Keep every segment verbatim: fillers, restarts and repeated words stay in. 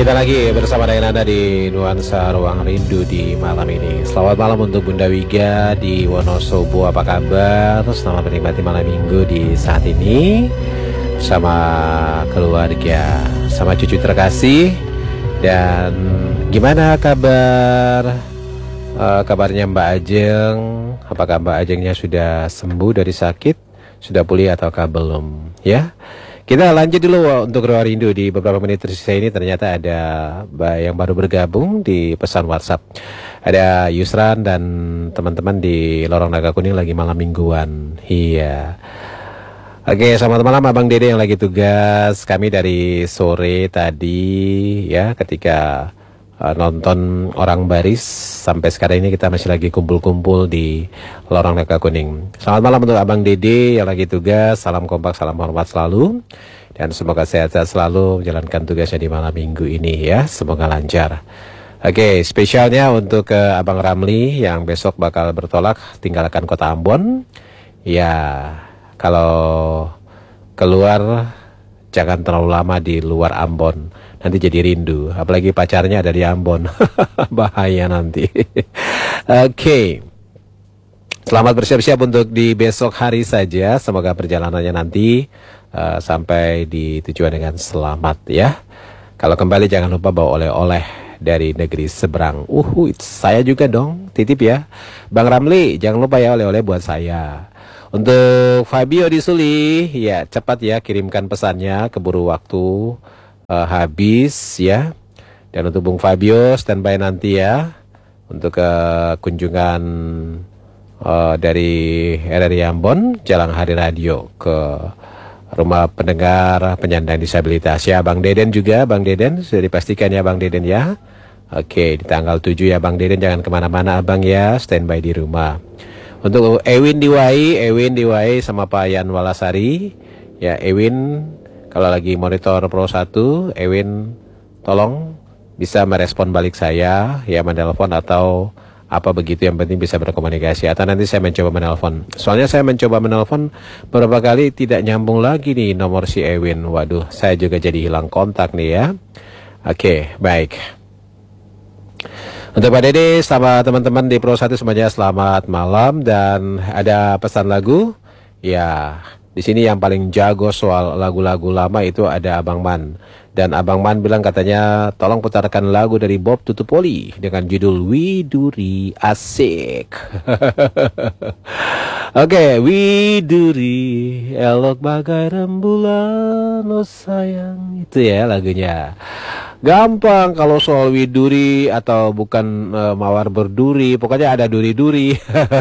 Kita lagi bersama dengan Anda di Nuansa Ruang Rindu di malam ini. Selamat malam untuk Bunda Wiga di Wonosobo, apa kabar? Selamat menikmati malam minggu di saat ini sama keluarga, sama cucu terkasih. Dan gimana kabar uh, kabarnya Mbak Ajeng? Apakah Mbak Ajengnya sudah sembuh dari sakit? Sudah pulih ataukah belum? Ya. Kita lanjut dulu untuk Ruang Rindu. Di beberapa menit tersisa ini ternyata ada yang baru bergabung di pesan WhatsApp. Ada Yusran dan teman-teman di Lorong Naga Kuning lagi malam mingguan. Iya. Oke, selamat malam Abang Dede yang lagi tugas. Kami dari sore tadi ya ketika uh, nonton Orang Baris, sampai sekarang ini kita masih lagi kumpul-kumpul di Lorong Naga Kuning. Selamat malam untuk Abang Dede yang lagi tugas. Salam kompak, salam hormat selalu. Dan semoga sehat-sehat selalu menjalankan tugasnya di malam minggu ini ya. Semoga lancar. Oke, spesialnya untuk uh, Abang Ramli yang besok bakal bertolak tinggalkan kota Ambon. Ya, kalau keluar jangan terlalu lama di luar Ambon, nanti jadi rindu. Apalagi pacarnya ada di Ambon, bahaya nanti. Oke, okay. Selamat bersiap-siap untuk di besok hari saja. Semoga perjalanannya nanti uh, sampai di tujuan dengan selamat ya. Kalau kembali jangan lupa bawa oleh-oleh dari negeri seberang. Uhuh, saya juga dong, titip ya. Bang Ramli, jangan lupa ya oleh-oleh buat saya. Untuk Fabio di Suli, ya cepat ya kirimkan pesannya, keburu waktu uh, habis ya. Dan untuk Bung Fabio standby nanti ya untuk uh, kunjungan uh, dari R R I Ambon, Jalan Hari Radio ke rumah pendengar penyandang disabilitas ya. Bang Deden juga, Bang Deden sudah dipastikan ya Bang Deden ya. Oke, di tanggal tujuh ya Bang Deden, jangan kemana-mana Abang ya, standby di rumah. Untuk Ewin Diwai, Ewin Diwai sama Pak Yan Walasari. Ya, Ewin kalau lagi monitor Pro satu, Ewin tolong bisa merespon balik saya, ya menelpon atau apa begitu, yang penting bisa berkomunikasi. Atau nanti saya mencoba menelpon. Soalnya saya mencoba menelpon beberapa kali tidak nyambung lagi nih nomor si Ewin. Waduh, saya juga jadi hilang kontak nih ya. Oke, baik. Untuk Pak Dede, selamat teman-teman di Pro satu semuanya, selamat malam. Dan ada pesan lagu. Ya, di sini yang paling jago soal lagu-lagu lama itu ada Abang Man. Dan Abang Man bilang katanya tolong putarkan lagu dari Bob Tutupoli dengan judul Widuri. Asik. Oke, okay, Widuri, elok bagai rembulan, oh sayang. Itu ya lagunya. Gampang kalau soal widuri atau bukan e, mawar berduri, pokoknya ada duri-duri.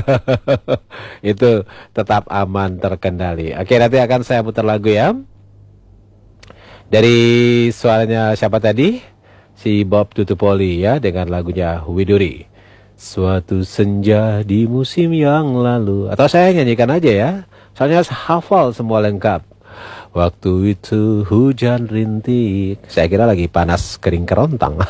Itu tetap aman, terkendali. Oke, nanti akan saya putar lagu ya. Dari suaranya siapa tadi? Si Bob Tutupoli ya, dengan lagunya Widuri. Suatu senja di musim yang lalu. Atau saya nyanyikan aja ya, soalnya hafal semua lengkap. Waktu itu hujan rintik. Saya kira lagi panas kering kerontang.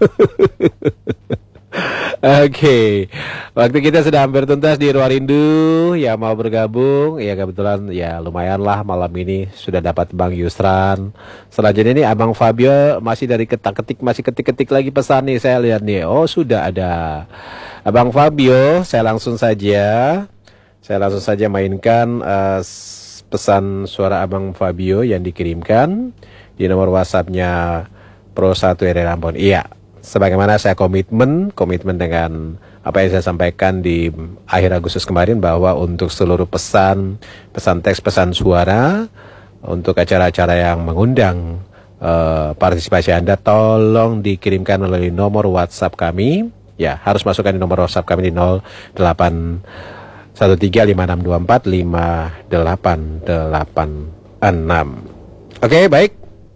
Oke, okay. Waktu kita sudah hampir tuntas di Ruang Rindu. Ya mau bergabung, ya kebetulan ya lumayan lah malam ini sudah dapat Bang Yusran. Selanjutnya ini Abang Fabio masih dari ketik-ketik, masih ketik-ketik lagi pesan nih, saya lihat nih. Oh sudah ada Abang Fabio, saya langsung saja, saya langsung saja mainkan uh, pesan suara Abang Fabio yang dikirimkan di nomor WhatsApp-nya Pro satu R R I Ambon. Iya, sebagaimana saya komitmen, komitmen dengan apa yang saya sampaikan di akhir Agustus kemarin, bahwa untuk seluruh pesan, pesan teks, pesan suara, untuk acara-acara yang mengundang uh, partisipasi Anda, tolong dikirimkan melalui nomor WhatsApp kami. Ya, harus masukkan di nomor WhatsApp kami di nol delapan satu tiga lima enam dua empat lima delapan delapan enam. Oke, baik.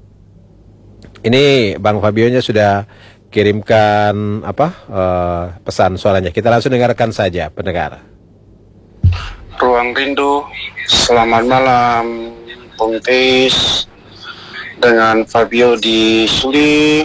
Ini Bang Fabio-nya sudah kirimkan apa uh, pesan suaranya. Kita langsung dengarkan saja, pendengar. Ruang Rindu, selamat malam Bung Tis dengan Fabio di Suli.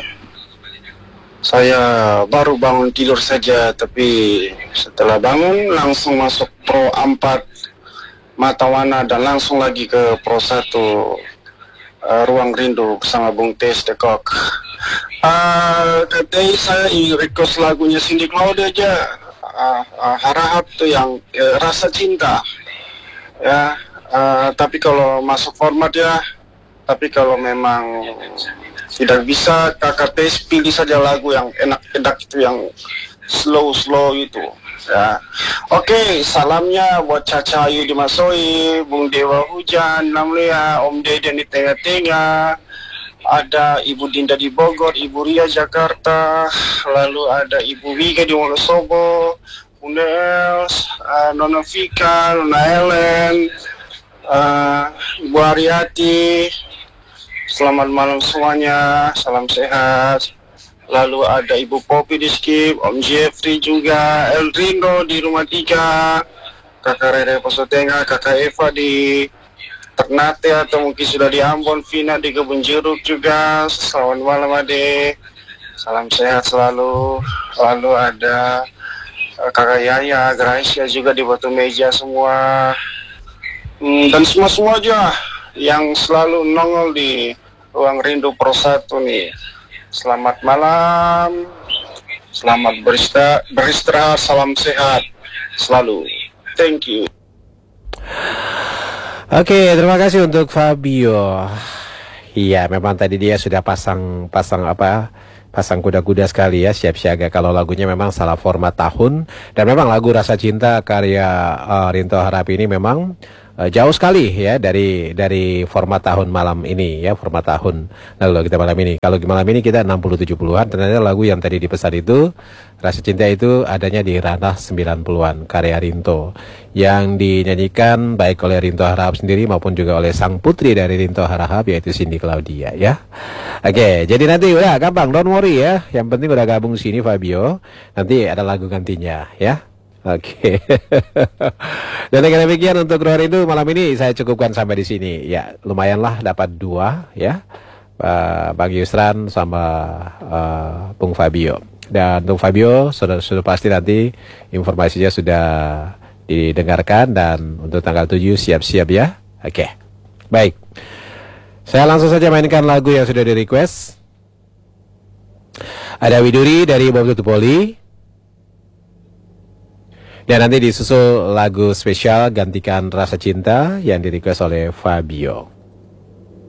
Saya baru bangun tidur saja, tapi setelah bangun langsung masuk Pro empat Matawana dan langsung lagi ke Pro satu uh, Ruang Rindu bersama Bung Tis The Cock. Uh, katanya saya ingin request lagunya Cindy Claudia aja. Uh, uh, harap tuh yang uh, rasa cinta. Ya, uh, tapi kalau masuk format ya, tapi kalau memang tidak bisa, kakak tes pilih saja lagu yang enak-enak itu, yang slow-slow itu. Ya. Oke, okay, salamnya buat Caca Ayu di Masoi, Bung Dewa Hujan, Namlia, Om Deden di Tengah-Tengah. Ada Ibu Dinda di Bogor, Ibu Ria Jakarta, lalu ada Ibu Wiga di Wonosobo, Bunda Els, uh, Nona Vika, Nona Ellen, uh, Ibu Ariati. Selamat malam semuanya, salam sehat. Lalu ada Ibu Popi di Skip, Om Jeffrey juga, El Ringo di Rumah Tiga, Kakak Rere Poso Tengah, Kakak Eva di Ternate atau mungkin sudah di Ambon, Vina di Kebun Jeruk juga. Selamat malam Ade, salam sehat selalu. Lalu ada uh, Kakak Yaya, Gracia juga di Batu Meja semua, hmm, dan semua-semua aja yang selalu nongol di Ruang Rindu Pro satu nih. Selamat malam, selamat beristirahat, beristirahat, salam sehat selalu. Thank you. Oke, terima kasih untuk Fabio. Iya, memang tadi dia sudah pasang pasang apa? Pasang kuda-kuda sekali ya, siap siaga kalau lagunya memang salah format tahun. Dan memang lagu Rasa Cinta karya uh, Rinto Harahap ini memang uh, jauh sekali ya dari dari format tahun malam ini ya, format tahun lalu kita malam ini. Kalau malam ini kita enam puluh tujuh puluhan, ternyata lagu yang tadi dipesan itu Rasa Cinta itu adanya di ranah sembilan puluhan karya Rinto, yang dinyanyikan baik oleh Rinto Harahap sendiri maupun juga oleh sang putri dari Rinto Harahap, yaitu Cindy Claudia ya. Oke, jadi nanti udah gampang, don't worry ya. Yang penting udah gabung sini Fabio, nanti ada lagu gantinya ya. Oke. Dan dengan demikian untuk Ruang Rindu malam ini saya cukupkan sampai di sini. Ya, lumayanlah dapat dua ya. Uh, Bang Yusran sama uh, Bung Fabio. Dan Bung Fabio sudah sudah pasti nanti informasinya sudah didengarkan, dan untuk tanggal tujuh siap-siap ya. Oke. Baik. Saya langsung saja mainkan lagu yang sudah di-request. Ada Widuri dari Bob Tutupoli. Dan nanti disusul lagu spesial Gantikan Rasa Cinta yang di-request oleh Fabio.